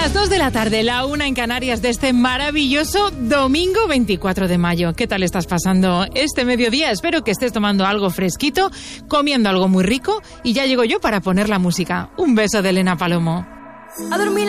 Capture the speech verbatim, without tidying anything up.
Las dos de la tarde, la una en Canarias de este maravilloso domingo veinticuatro de mayo. ¿Qué tal estás pasando este mediodía? Espero que estés tomando algo fresquito, comiendo algo muy rico y ya llego yo para poner la música. Un beso de Elena Palomo. A dormir